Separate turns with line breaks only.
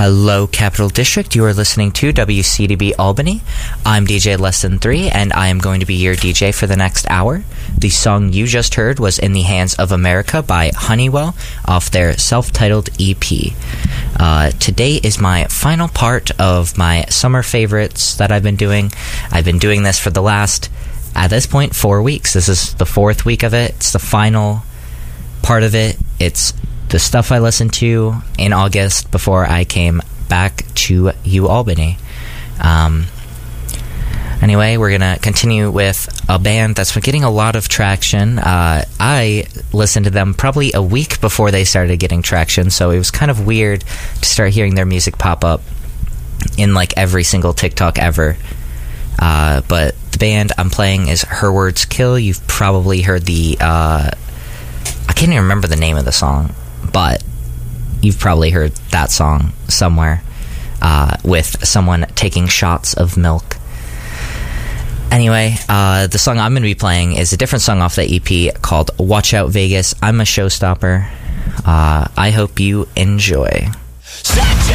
Hello, Capital District. You are listening to WCDB Albany. I'm DJ Less3, and I am going to be your DJ for the next hour. The song you just heard was In the Hands of America by Honeywell off their self-titled EP. Today is my final part of my summer favorites that I've been doing. I've been doing this for the last, at this point, 4 weeks. This is the fourth week of it. It's the final part of it. It's the stuff I listened to in August before I came back to UAlbany. Anyway, we're going to continue with a band that's been getting a lot of traction. I listened to them probably a week before they started getting traction, so it was kind of weird to start hearing their music pop up in like every single TikTok ever. But the band I'm playing is Her Words Kill. You've probably heard the... I can't even remember the name of the song, but you've probably heard that song somewhere with someone taking shots of milk. Anyway, the song I'm going to be playing is a different song off the EP called Watch Out Vegas. I'm a Showstopper. I hope you enjoy.